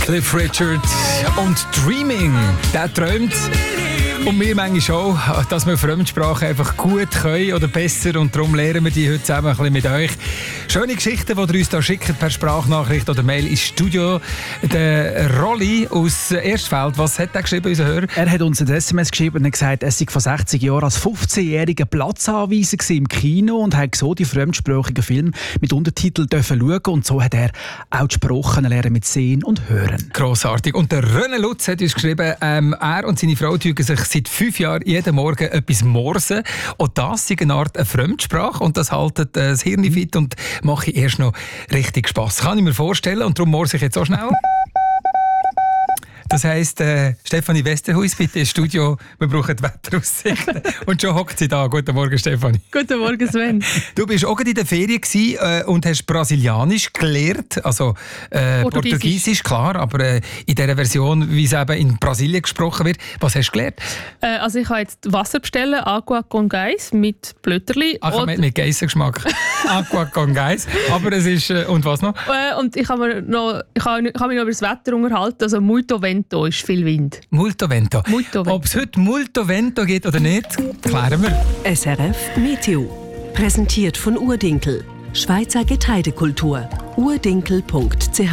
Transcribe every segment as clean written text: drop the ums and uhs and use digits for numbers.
Cliff Richard und Dreaming, der träumt. Und wir manchmal auch, dass wir Fremdsprachen einfach gut können oder besser. Und darum lernen wir die heute zusammen ein bisschen mit euch. Schöne Geschichten, die ihr uns da schickt per Sprachnachricht oder Mail ins Studio. Der Rolli aus Erstfeld, was hat er geschrieben, unser Hörer? Er hat uns ein SMS geschrieben und hat gesagt, er sei vor 60 Jahren als 15-jähriger Platzanweiser im Kino und hat so die fremdsprachigen Filme mit Untertiteln schauen. Und so hat er auch die Sprachen lernen mit Sehen und Hören. Grossartig. Und der René Lutz hat uns geschrieben, er und seine Frau tun sich seit 5 Jahren jeden Morgen etwas morsen. Und das ist eine Art eine Fremdsprache. Und das hält das Hirn fit und mache ich erst noch richtig Spass. Kann ich mir vorstellen. Und darum morse ich jetzt auch schnell. Das heisst, Stefanie Westerhuis, bitte ins Studio. Wir brauchen die Wetteraussichten. Und schon hockt sie da. Guten Morgen, Stefanie. Guten Morgen, Sven. Du warst auch in der Ferien und hast Brasilianisch gelernt. Also Portugiesisch, klar. Aber in der Version, wie es eben in Brasilien gesprochen wird. Was hast du gelernt? Also ich habe jetzt Wasser bestellen, Agua con Gás mit Blöterli. Ach, mit Geissengeschmack. Agua con Gás. Aber es ist... und was noch? Und ich habe mich noch über das Wetter unterhalten. Also muito vento ist viel Wind. Multo vento. Multo vento. Ob es heute Multo vento geht oder nicht, klären wir. SRF Meteo. Präsentiert von Urdinkel. Schweizer Getreidekultur. urdinkel.ch.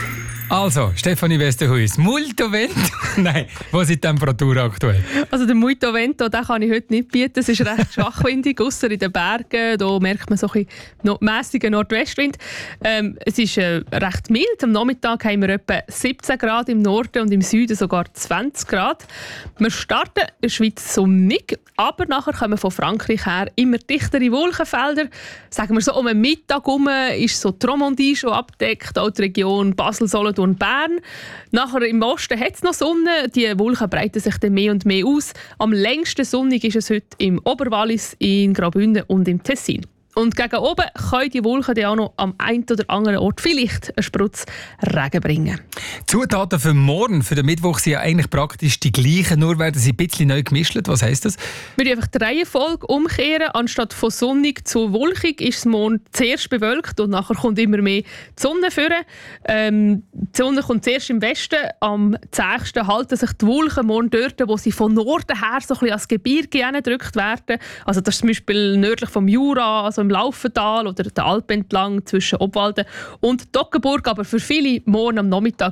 Also, Stefanie Westerhuis, Multo vento. Nein, was ist die Temperatur aktuell? Also der muito vento, den kann ich heute nicht bieten. Es ist recht schwachwindig, ausser in den Bergen. Da merkt man so ein bisschen mässigen Nordwestwind. Es ist recht mild. Am Nachmittag haben wir etwa 17 Grad im Norden und im Süden sogar 20 Grad. Wir starten in der Schweiz sonnig, aber nachher kommen von Frankreich her immer dichtere Wolkenfelder. Sagen wir so, um den Mittag herum ist so die Romandie schon abgedeckt, auch die Region Basel, Solothurn und Bern. Nachher im Osten hat es noch Sonne. Die Wolken breiten sich dann mehr und mehr aus. Am längsten sonnig ist es heute im Oberwallis, in Graubünden und im Tessin. Und gegen oben können die Wolken dann auch noch am einen oder anderen Ort vielleicht einen Sprutz Regen bringen. Die Zutaten für morgen, für den Mittwoch, sind ja eigentlich praktisch die gleichen, nur werden sie ein bisschen neu gemischt. Was heisst das? Wir müssen einfach die Reihenfolge umkehren. Anstatt von sonnig zu wolkig ist es morgen zuerst bewölkt und nachher kommt immer mehr die Sonne führen. Die Sonne kommt zuerst im Westen. Am 10. halten sich die Wolken morgen dort, wo sie von Norden her so ein bisschen ans Gebirge gedrückt werden. Also das ist zum Beispiel nördlich vom Jura, also im Laufental oder der Alpen entlang zwischen Obwalden und Toggenburg, aber für viele morgen am Nachmittag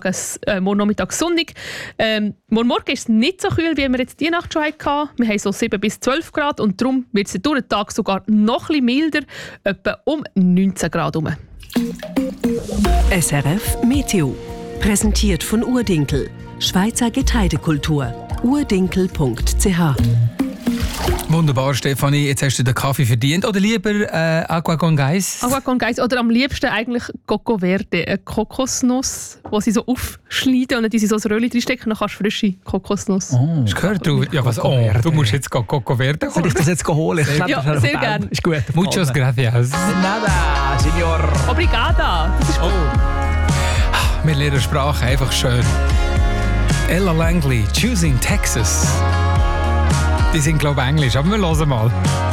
sonnig. Morgen ist es nicht so kühl, wie wir jetzt die Nacht schon hatten. Wir haben so 7 bis 12 Grad und darum wird es durch den Tag sogar noch ein bisschen milder, etwa um 19 Grad herum. SRF Meteo. Präsentiert von Urdinkel. Schweizer Getreidekultur. urdinkel.ch. Wunderbar, Stefanie. Jetzt hast du den Kaffee verdient. Oder lieber Agua con Gás? Agua con Gás. Oder am liebsten eigentlich Coco Verde. Eine Kokosnuss, die sie so aufschneiden und dann sie so ein Röllchen reinstecken. Dann kannst du frische Kokosnuss. Oh. Hast du gehört? Du musst jetzt Coco Verde holen. Soll ich das jetzt holen? Ja, sehr gerne. Ist gut. Muchas gracias. Nada, Signor. Obrigada. Das ist gut. Wir lernen Sprache einfach schön. Ella Langley, Choosing Texas. Die sind, glaube ich, Englisch, aber wir hören mal.